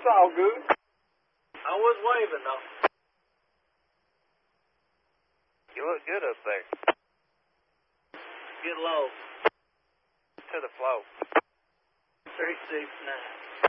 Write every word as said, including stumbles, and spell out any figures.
That's all good. I was waving, though. You look good up there. Get low. To the flow. three six nine.